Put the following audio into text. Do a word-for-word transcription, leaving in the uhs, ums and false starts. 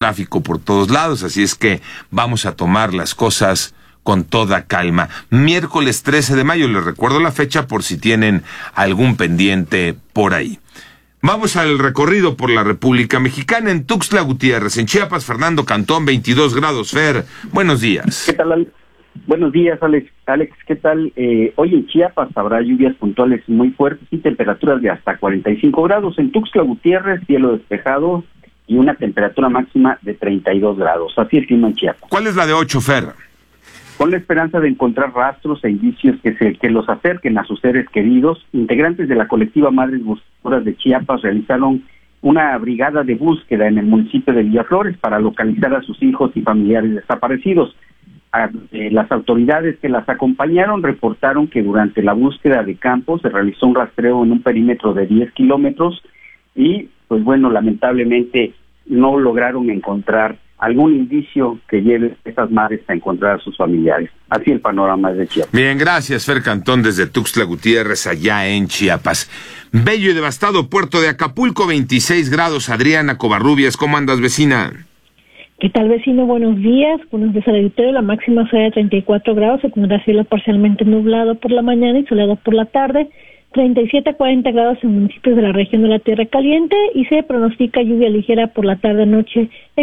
tráfico por todos lados, así es que vamos a tomar las cosas con toda calma. Miércoles trece de mayo, les recuerdo la fecha por si tienen algún pendiente por ahí. Vamos al recorrido por la República Mexicana. En Tuxtla Gutiérrez, en Chiapas, Fernando Cantón, veintidós grados. Fer, buenos días. ¿Qué tal, Alex? Buenos días, Alex. Alex, ¿qué tal? Eh, hoy en Chiapas habrá lluvias puntuales muy fuertes y temperaturas de hasta cuarenta y cinco grados. En Tuxtla Gutiérrez, cielo despejado y una temperatura máxima de treinta y dos grados. Así el clima en Chiapas. ¿Cuál es la de ocho, Fer? Con la esperanza de encontrar rastros e indicios que se que los acerquen a sus seres queridos, integrantes de la colectiva Madres Buscadoras de Chiapas realizaron una brigada de búsqueda en el municipio de Villaflores para localizar a sus hijos y familiares desaparecidos. A, eh, las autoridades que las acompañaron reportaron que durante la búsqueda de campo se realizó un rastreo en un perímetro de diez kilómetros y, pues bueno, lamentablemente no lograron encontrar algún indicio que lleve a estas madres a encontrar a sus familiares. Así el panorama de Chiapas. Bien, gracias, Fer Cantón, desde Tuxtla Gutiérrez, allá en Chiapas. Bello y devastado puerto de Acapulco, veintiséis grados. Adriana Covarrubias, ¿cómo andas, vecina? ¿Qué tal, vecino? Buenos días. Buenos días al auditorio. La máxima será de treinta y cuatro grados. Se tendrá cielo parcialmente nublado por la mañana y soleado por la tarde. treinta y siete a cuarenta grados en municipios de la región de la Tierra Caliente y se pronostica lluvia ligera por la tarde-noche